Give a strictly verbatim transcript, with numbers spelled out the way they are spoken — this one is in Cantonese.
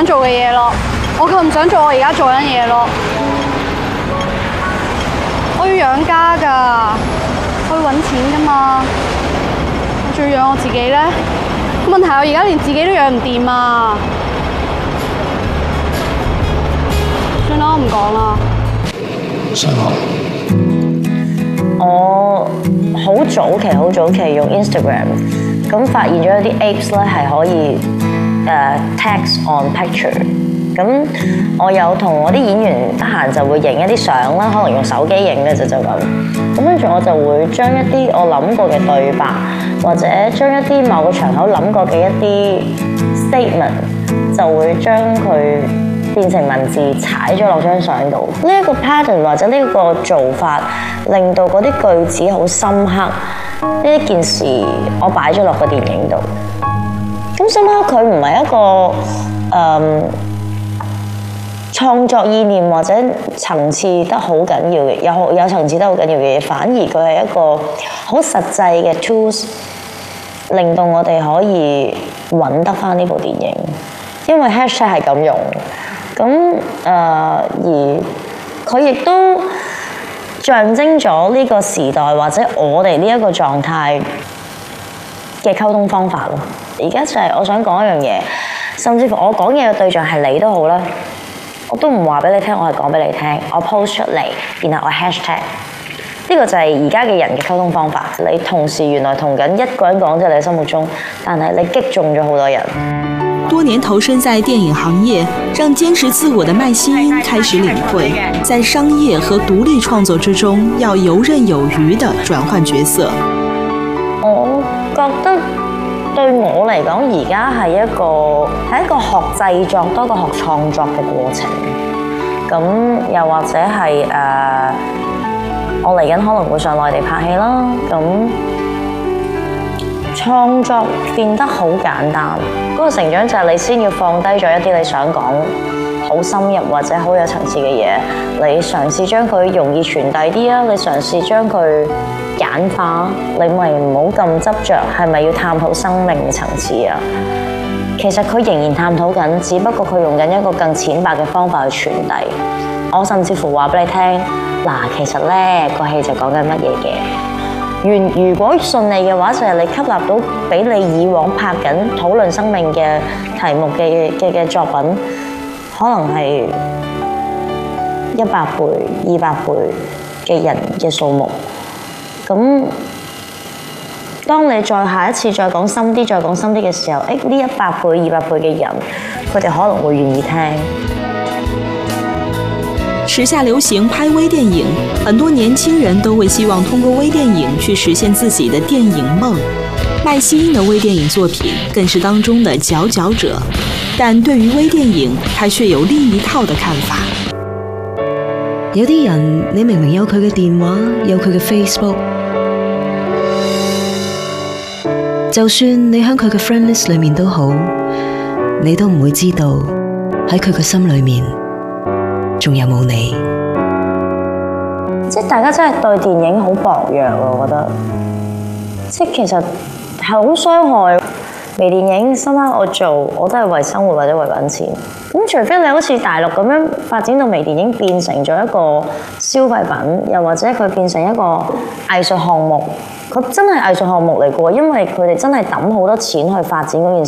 做嘅嘢咯，我夠唔想做我而家做緊嘢咯。我要養家㗎，我要揾錢㗎嘛，我仲要養我自己咧。問題我而家連自己都養唔掂啊！算啦，我唔講啦。 上學， 我好早期好早期用 Instagram， 咁發現咗有啲 apps 咧係可以誒、uh, text on picture。咁我有同我啲演員得閒就會影一啲相啦，可能用手機影嘅就就咁。咁跟住我就會將一啲我諗過嘅對白，或者將一啲某個場口諗過嘅一啲 statement， 就會將佢變成文字踩咗落張相度。呢一個 pattern 或者呢個做法，令到嗰啲句子好深刻。呢一件事我擺咗落個電影度。咁深刻佢唔係一個誒、嗯創作意念或者層次得好緊要嘅，有有層次得好緊要嘅嘢，反而佢係一個好實際嘅 tools， 令到我哋可以揾得翻呢部電影，因為 hashtag 係咁用，咁誒、呃、而佢亦都象徵咗呢個時代或者我哋呢一個狀態嘅溝通方法咯。而家就係我想講一樣嘢，甚至乎我講嘢嘅對象係你都好啦。我都唔話俾你聽，我係講俾你聽，我 post 出嚟，然後我 hashtag， 呢個就係而家嘅人嘅溝通方法。你同時原來同緊一個人講在你心目中，但係你擊中咗好多人。 多年投身在電影行業，讓堅持自我的麥希英開始領會，在商業和獨立創作之中，要游刃有餘地轉換角色。 我覺得對我嚟講，而家係一個係一個學製作多過學創作嘅過程。咁又或者係誒、呃，我嚟緊可能會上內地拍戲啦。咁創作變得好簡單，嗰、那個成長就係你先要放低咗一啲你想講好深入或者好有層次嘅嘢，你嘗試將佢容易傳遞啲啊，你嘗試將佢簡化，你咪唔好咁執着，係咪要探討生命嘅層次啊？其實佢仍然探討緊，只不過佢用緊一個更淺白嘅方法去傳遞。我甚至乎話俾你聽，嗱，其實咧個戲就講緊乜嘢嘅。如如果順利嘅話，就係、是、你吸納到比你以往拍緊討論生命嘅題目嘅嘅嘅作品，可能係一百倍、二百倍嘅人嘅數目。咁，當你再下一次再講深啲、再講深啲嘅時候，誒呢一百倍、二百倍嘅人，佢哋可能會願意聽。 時下流行拍微電影，很多年輕人都會希望通過微電影去實現自己的電影夢。麥希英的微電影作品更是當中的佼佼者，但對於微電影，他卻有另一套的看法。 有啲人，你明明有佢嘅電話，有佢嘅 Facebook， 就算你喺佢嘅 friend list 裏面都好，你都唔會知道喺佢嘅心裏面仲有冇你。 即係大家真係對電影好薄弱，我覺得，即係其實係好傷害。微電影深刻我做，我都係為生活或者為揾錢。咁除非你好似大陸咁樣發展到微電影變成咗一個消費品，又或者佢變成一個藝術項目，佢真係藝術項目嚟嘅喎，因為佢哋真係抌好多錢去發展嗰件事。